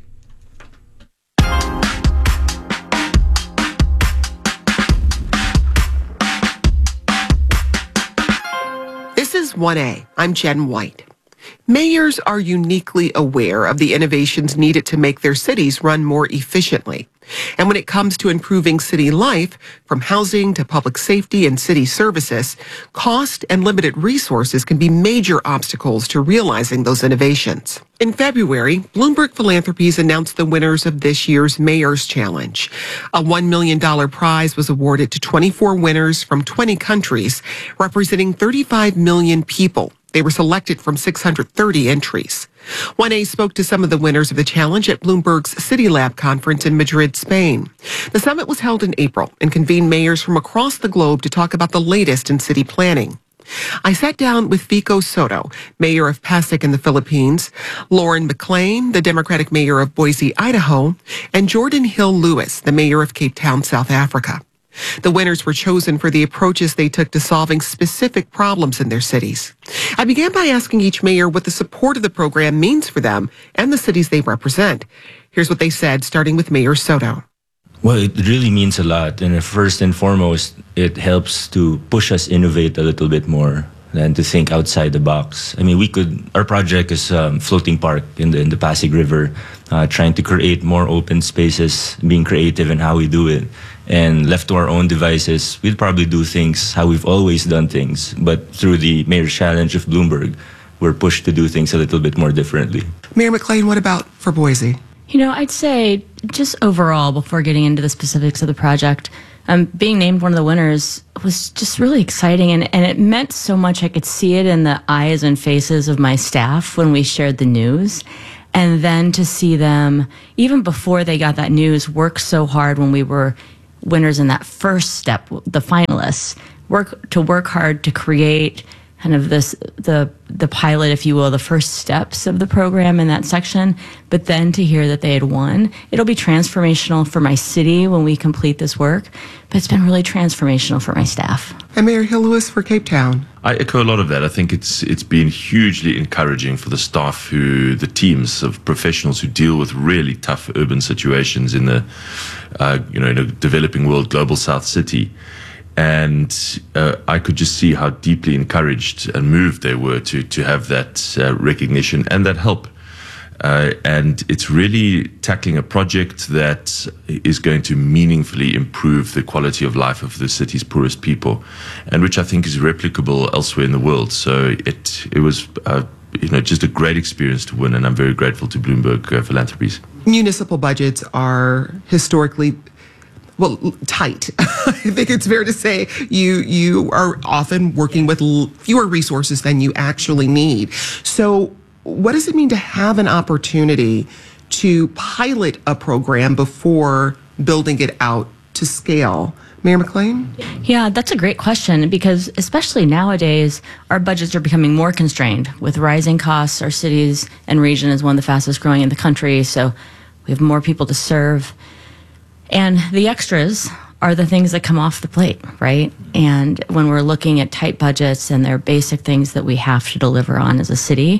This is one A. I'm Jen White. Mayors are uniquely aware of the innovations needed to make their cities run more efficiently. And when it comes to improving city life, from housing to public safety and city services, cost and limited resources can be major obstacles to realizing those innovations. In February, Bloomberg Philanthropies announced the winners of this year's Mayor's Challenge. A one million dollars prize was awarded to twenty-four winners from twenty countries, representing thirty-five million people. They were selected from six hundred thirty entries. one A spoke to some of the winners of the challenge at Bloomberg's City Lab conference in Madrid, Spain. The summit was held in April and convened mayors from across the globe to talk about the latest in city planning. I sat down with Vico Soto, mayor of Pasig in the Philippines, Lauren McLean, the Democratic mayor of Boise, Idaho, and Jordan Hill Lewis, the mayor of Cape Town, South Africa. The winners were chosen for the approaches they took to solving specific problems in their cities. I began by asking each mayor what the support of the program means for them and the cities they represent. Here's what they said, starting with Mayor Soto. Well, it really means a lot. And first and foremost, it helps to push us innovate a little bit more and to think outside the box. I mean, we could, our project is um, floating park in the, in the Pasig River, uh, trying to create more open spaces, being creative in how we do it. And left to our own devices, we'd probably do things how we've always done things. But through the Mayor's Challenge of Bloomberg, we're pushed to do things a little bit more differently. Mayor McLean, what about for Boise? You know, I'd say just overall, before getting into the specifics of the project, um, being named one of the winners was just really exciting. And, and it meant so much. I could see it in the eyes and faces of my staff when we shared the news. And then to see them, even before they got that news, work so hard when we were winners in that first step, the finalists, work to work hard to create kind of this, the the pilot, if you will, the first steps of the program in that section, but then to hear that they had won. It'll be transformational for my city when we complete this work, but it's been really transformational for my staff. And Mayor Hill Lewis for Cape Town. I echo a lot of that. I think it's it's been hugely encouraging for the staff, who the teams of professionals who deal with really tough urban situations in the uh, you know in a developing world, global South City. And uh, I could just see how deeply encouraged and moved they were to to have that uh, recognition and that help. Uh, and it's really tackling a project that is going to meaningfully improve the quality of life of the city's poorest people, and which I think is replicable elsewhere in the world. So it it was uh, you know just a great experience to win, and I'm very grateful to Bloomberg uh, Philanthropies. Municipal budgets are historically, well, tight. I think it's fair to say you you are often working with l- fewer resources than you actually need. So what does it mean to have an opportunity to pilot a program before building it out to scale? Mayor McLean? Yeah, that's a great question, because especially nowadays, our budgets are becoming more constrained with rising costs. Our cities and region is one of the fastest growing in the country, so we have more people to serve. And the extras are the things that come off the plate, right? And when we're looking at tight budgets and there are basic things that we have to deliver on as a city,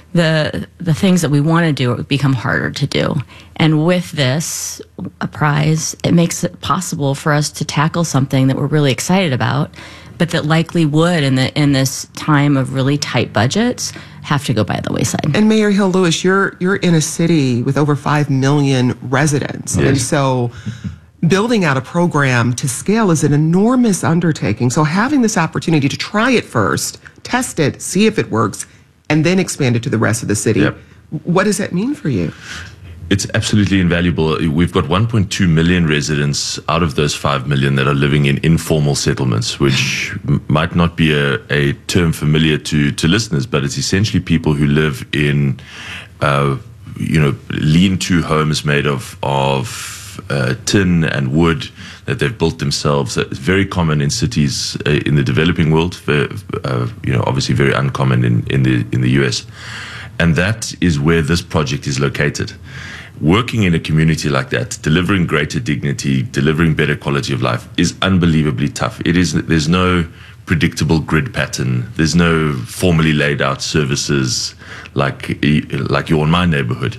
the the things that we want to do become harder to do. And with this, a prize, it makes it possible for us to tackle something that we're really excited about, but that likely would, in the in this time of really tight budgets, have to go by the wayside. And Mayor Hill Lewis, you're you're in a city with over five million residents, Yes. and so building out a program to scale is an enormous undertaking. So having this opportunity to try it first, test it, see if it works, and then expand it to the rest of the city. Yep. What does that mean for you? It's absolutely invaluable. We've got one point two million residents out of those five million that are living in informal settlements, which m- might not be a, a term familiar to, to listeners, but it's essentially people who live in, uh, you know, lean-to homes made of, of uh, tin and wood that they've built themselves. It's very common in cities uh, in the developing world, uh, you know, obviously very uncommon in, in the in the U S. And that is where this project is located. Working in a community like that, delivering greater dignity, delivering better quality of life is unbelievably tough. It is, there's no predictable grid pattern. There's no formally laid out services like, like you're in my neighborhood.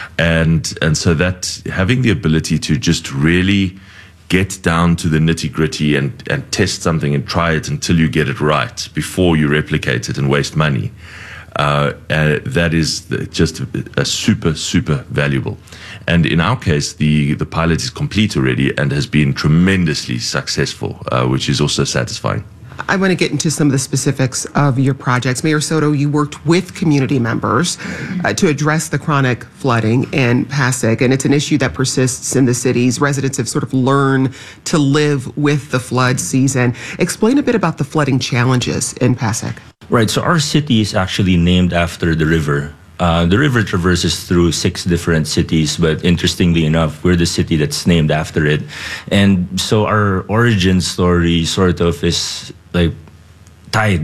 And, and so that having the ability to just really get down to the nitty gritty and, and test something and try it until you get it right before you replicate it and waste money. Uh, uh, that is the, just a, a super, super valuable. And in our case, the, the pilot is complete already and has been tremendously successful, uh, which is also satisfying. I want to get into some of the specifics of your projects. Mayor Soto, you worked with community members uh, to address the chronic flooding in Pasig, and it's an issue that persists in the cities. Residents have sort of learned to live with the flood season. Explain a bit about the flooding challenges in Pasig. Right, so our city is actually named after the river. Uh, the river traverses through six different cities, but interestingly enough, we're the city that's named after it. And so our origin story sort of is like tied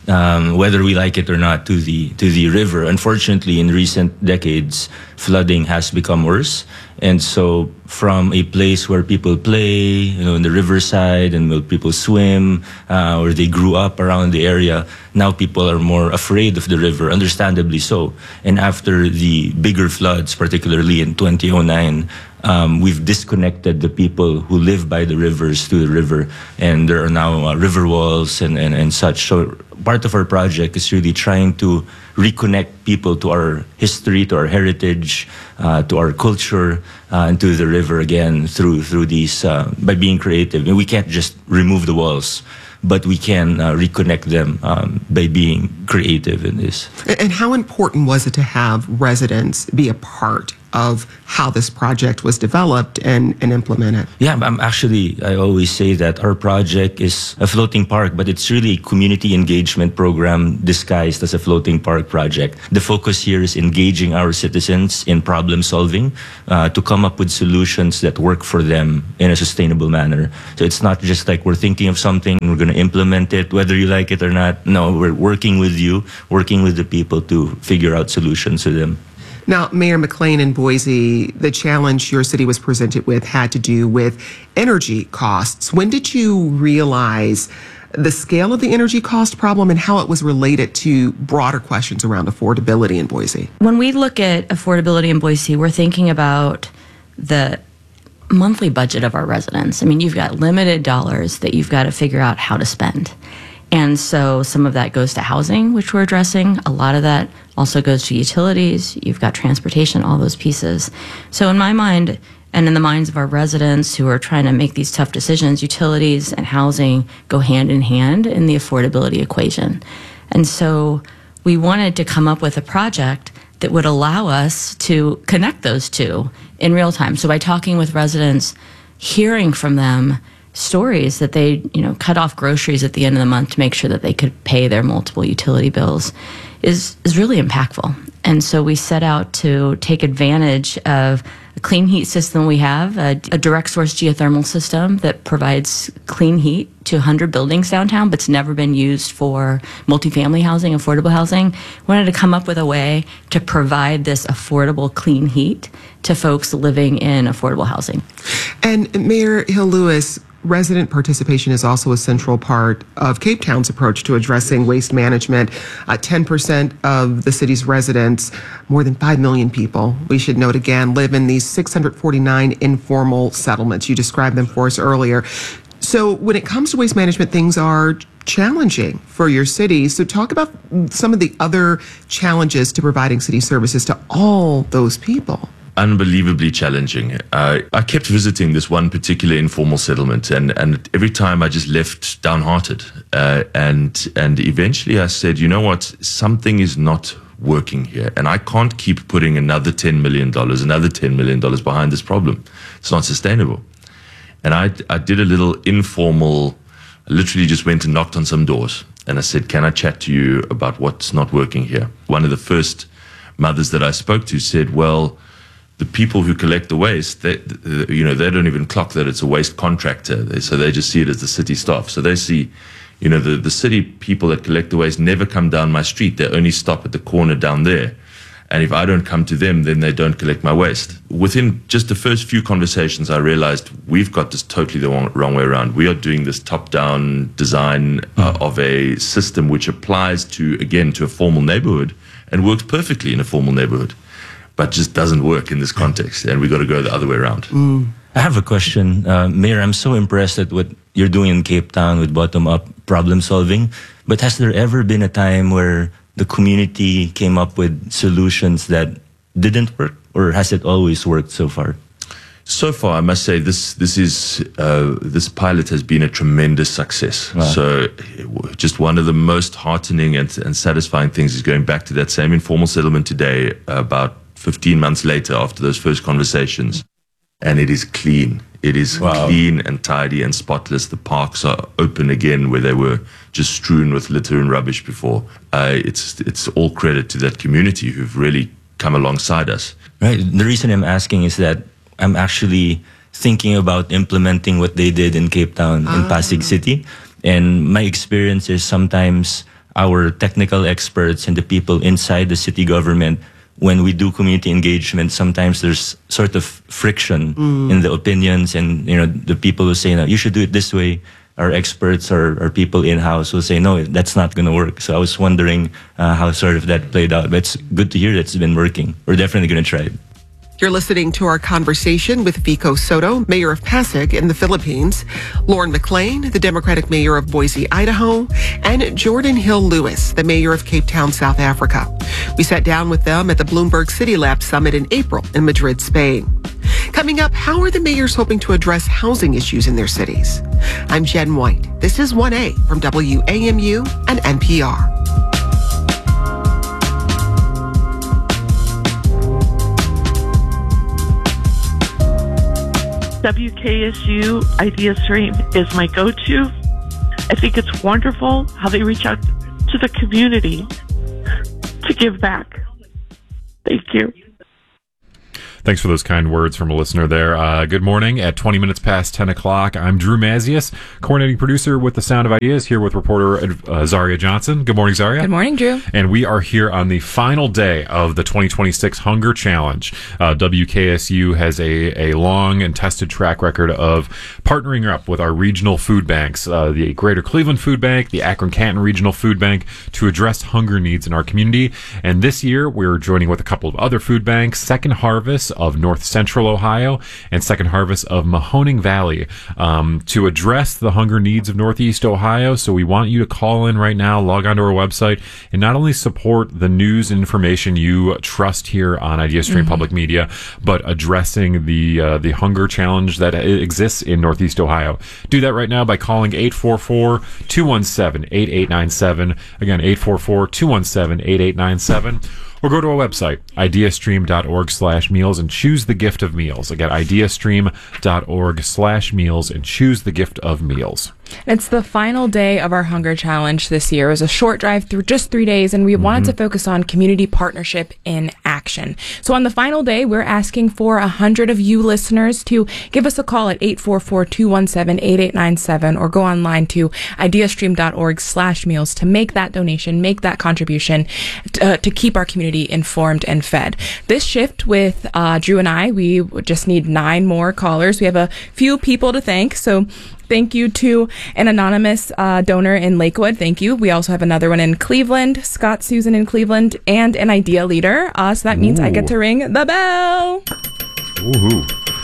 um, whether we like it or not, to the to the river. Unfortunately, in recent decades, flooding has become worse, and so from a place where people play, you know, in the riverside, and where people swim, uh, or they grew up around the area, now people are more afraid of the river, understandably so. And after the bigger floods, particularly in twenty oh nine, um, we've disconnected the people who live by the rivers to the river, and there are now uh, river walls and, and, and such. So part of our project is really trying to reconnect people to our history, to our heritage, uh, to our culture, uh, and to the river again through through these uh, by being creative. And we can't just remove the walls, but we can uh, reconnect them um, by being creative in this. And how important was it to have residents be a part of how this project was developed and, and implemented? Yeah, I'm actually, I always say that our project is a floating park, but it's really a community engagement program disguised as a floating park project. The focus here is engaging our citizens in problem solving uh, to come up with solutions that work for them in a sustainable manner. So it's not just like we're thinking of something, we're going to implement it, whether you like it or not. No, we're working with you, working with the people to figure out solutions to them. Now, Mayor McLean in Boise, the challenge your city was presented with had to do with energy costs. When did you realize the scale of the energy cost problem and how it was related to broader questions around affordability in Boise? When we look at affordability in Boise, we're thinking about the monthly budget of our residents. I mean, you've got limited dollars that you've got to figure out how to spend. And so some of that goes to housing, which we're addressing. A lot of that also goes to utilities. You've got transportation, all those pieces. So in my mind, and in the minds of our residents who are trying to make these tough decisions, utilities and housing go hand in hand in the affordability equation. And so we wanted to come up with a project that would allow us to connect those two in real time. So by talking with residents, hearing from them stories that they, you know, cut off groceries at the end of the month to make sure that they could pay their multiple utility bills is, is really impactful. And so we set out to take advantage of a clean heat system we have, a, a direct source geothermal system that provides clean heat to one hundred buildings downtown, but's never been used for multifamily housing, affordable housing. We wanted to come up with a way to provide this affordable clean heat to folks living in affordable housing. And Mayor Hill-Lewis, resident participation is also a central part of Cape Town's approach to addressing waste management. Uh, ten percent of the city's residents, more than five million people, we should note again, live in these six hundred forty-nine informal settlements. You described them for us earlier. So when it comes to waste management, things are challenging for your city. So talk about some of the other challenges to providing city services to all those people. Unbelievably challenging. Uh, I kept visiting this one particular informal settlement, and, and every time I just left downhearted. Uh, and and eventually I said, you know what, something is not working here, and I can't keep putting another ten million dollars, another ten million dollars behind this problem. It's not sustainable. And I, I did a little informal, I literally just went and knocked on some doors, and I said, can I chat to you about what's not working here? One of the first mothers that I spoke to said, well, the people who collect the waste, they, you know, they don't even clock that it's a waste contractor. They, so they just see it as the city staff. So they see, you know, the, the city people that collect the waste never come down my street. They only stop at the corner down there. And if I don't come to them, then they don't collect my waste. Within just the first few conversations, I realized we've got this totally the wrong, wrong way around. We are doing this top-down design uh, of a system which applies to, again, to a formal neighborhood and works perfectly in a formal neighborhood, but just doesn't work in this context, and we got to go the other way around. Mm. I have a question. Uh, Mayor, I'm so impressed at what you're doing in Cape Town with bottom-up problem solving, but has there ever been a time where the community came up with solutions that didn't work, or has it always worked so far? So far, I must say this this is uh, this pilot has been a tremendous success. Wow. So, just one of the most heartening and, and satisfying things is going back to that same informal settlement today, about fifteen months later after those first conversations, and it is clean. It is wow. clean and tidy and spotless. The parks are open again where they were just strewn with litter and rubbish before. Uh, it's it's all credit to that community who've really come alongside us. Right. The reason I'm asking is that I'm actually thinking about implementing what they did in Cape Town, ah. in Pasig City. And my experience is sometimes our technical experts and the people inside the city government, when we do community engagement, sometimes there's sort of friction mm. in the opinions, and you know the people who say, no, you should do it this way. Our experts or, or people in-house will say, no, that's not going to work. So I was wondering uh, how sort of that played out. But it's good to hear that it's been working. We're definitely going to try it. You're listening to our conversation with Vico Soto, mayor of Pasig in the Philippines, Lauren McLean, the Democratic mayor of Boise, Idaho, and Jordan Hill Lewis, the mayor of Cape Town, South Africa. We sat down with them at the Bloomberg City Lab Summit in April in Madrid, Spain. Coming up, how are the mayors hoping to address housing issues in their cities? I'm Jen White. This is one A from W A M U and N P R. W K S U Idea Stream is my go-to. I think it's wonderful how they reach out to the community to give back. Thank you. Thanks for those kind words from a listener there. Uh, good morning. At twenty minutes past ten o'clock, I'm Drew Mazius, coordinating producer with The Sound of Ideas, here with reporter uh, Zaria Johnson. Good morning, Zaria. Good morning, Drew. And we are here on the final day of the twenty twenty-six Hunger Challenge. Uh, W K S U has a, a long and tested track record of partnering up with our regional food banks, uh, the Greater Cleveland Food Bank, the Akron-Canton Regional Food Bank, to address hunger needs in our community. And this year, we're joining with a couple of other food banks, Second Harvest of North Central Ohio and Second Harvest of Mahoning Valley, um, to address the hunger needs of Northeast Ohio. So we want you to call in right now, log onto our website, and not only support the news and information you trust here on IdeaStream mm-hmm. Public Media, but addressing the uh, the hunger challenge that exists in Northeast Ohio. Do that right now by calling eight four four, two one seven, eight eight nine seven. Again, eight four four, two one seven, eight eight nine seven. Or go to our website, ideastream.org slash meals, and choose the gift of meals. Again, ideastream.org slash meals, and choose the gift of meals. It's the final day of our Hunger Challenge this year. It was a short drive through just three days, and we mm-hmm. wanted to focus on community partnership in action. So on the final day, we're asking for a hundred of you listeners to give us a call at eight four four, two one seven, eight eight nine seven, or go online to ideastream.org slash meals to make that donation, make that contribution to, uh, to keep our community informed and fed. This shift with uh, Drew and I, we just need nine more callers. We have a few people to thank, so thank you to an anonymous uh, donor in Lakewood. Thank you. We also have another one in Cleveland, Scott Susan in Cleveland, and an idea leader. Uh, so that means Ooh. I get to ring the bell. Ooh.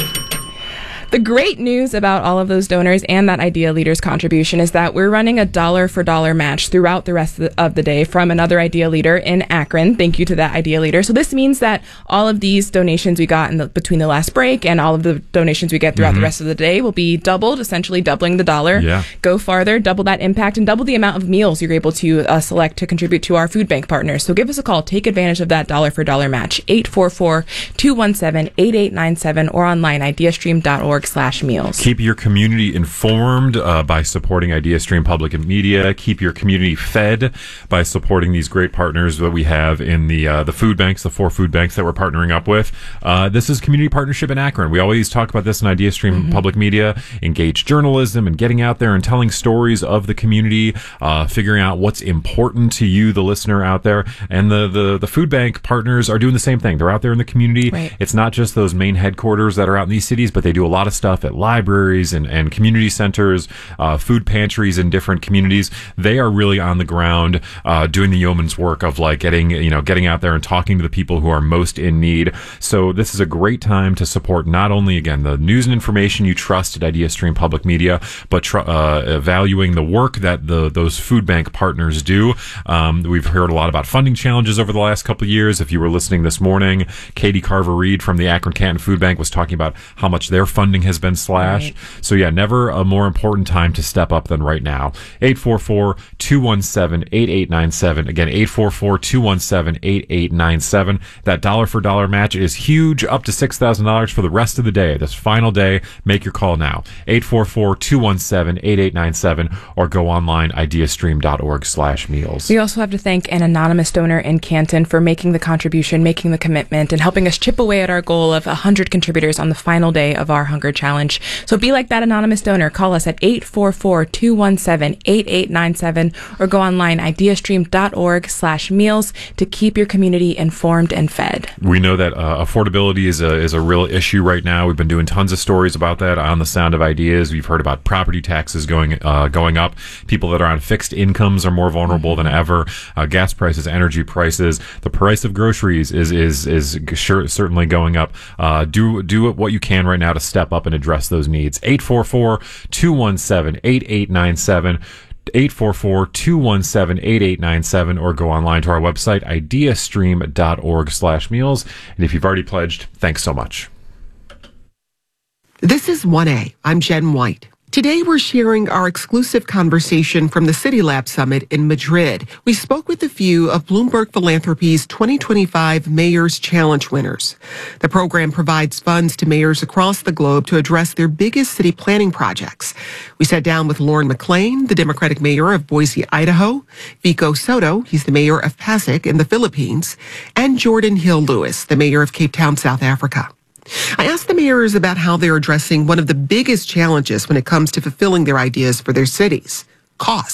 The great news about all of those donors and that Idea Leader's contribution is that we're running a dollar for dollar match throughout the rest of the, of the day from another Idea Leader in Akron. Thank you to that Idea Leader. So this means that all of these donations we got in the, between the last break and all of the donations we get throughout mm-hmm. the rest of the day will be doubled, essentially doubling the dollar. Yeah. Go farther, double that impact, and double the amount of meals you're able to uh, select to contribute to our food bank partners. So give us a call. Take advantage of that dollar for dollar match. eight four four, two one seven, eight eight nine seven or online ideastream.org slash meals. Keep your community informed uh, by supporting IdeaStream Public Media. Keep your community fed by supporting these great partners that we have in the uh, the food banks, the four food banks that we're partnering up with. Uh, this is community partnership in Akron. We always talk about this in IdeaStream mm-hmm. Public Media, engaged journalism and getting out there and telling stories of the community, uh, figuring out what's important to you, the listener out there. And the, the, the food bank partners are doing the same thing. They're out there in the community. Right. It's not just those main headquarters that are out in these cities, but they do a lot of stuff at libraries and, and community centers, uh, food pantries in different communities. They are really on the ground, uh, doing the yeoman's work of like getting, you know, getting out there and talking to the people who are most in need. So this is a great time to support not only, again, the news and information you trust at IdeaStream Public Media, but tr- uh, valuing the work that the those food bank partners do. Um, we've heard a lot about funding challenges over the last couple of years. If you were listening this morning, Katie Carver-Reed from the Akron-Canton Food Bank was talking about how much their funding has been slashed. Right. So yeah, never a more important time to step up than right now. eight four four, two one seven, eight eight nine seven. Again, eight four four, two one seven, eight eight nine seven. That dollar for dollar match is huge, up to six thousand dollars for the rest of the day. This final day, make your call now. eight four four, two one seven, eight eight nine seven or go online, ideastream.org slash meals. We also have to thank an anonymous donor in Canton for making the contribution, making the commitment, and helping us chip away at our goal of one hundred contributors on the final day of our Hunger Hunger Challenge. So be like that anonymous donor. Call us at eight four four, two one seven, eight eight nine seven or go online ideastream.org slash meals to keep your community informed and fed. We know that uh, affordability is a, is a real issue right now. We've been doing tons of stories about that on the Sound of Ideas. We've heard about property taxes going uh, going up. People that are on fixed incomes are more vulnerable than ever. Uh, gas prices, energy prices, the price of groceries is is is sure, certainly going up. Uh, do do what you can right now to step up and address those needs. eight four four, two one seven, eight eight nine seven. eight four four, two one seven, eight eight nine seven or go online to our website ideastream.org slash meals. And if you've already pledged, thanks so much. This is one A. I'm Jen White. Today we're sharing our exclusive conversation from the City Lab Summit in Madrid. We spoke with a few of Bloomberg Philanthropies twenty twenty-five Mayor's Challenge winners. The program provides funds to mayors across the globe to address their biggest city planning projects. We sat down with Lauren McLean, the Democratic mayor of Boise, Idaho, Vico Soto, he's the mayor of Pasig in the Philippines, and Jordan Hill Lewis, the mayor of Cape Town, South Africa. I asked the mayors about how they're addressing one of the biggest challenges when it comes to fulfilling their ideas for their cities: cost.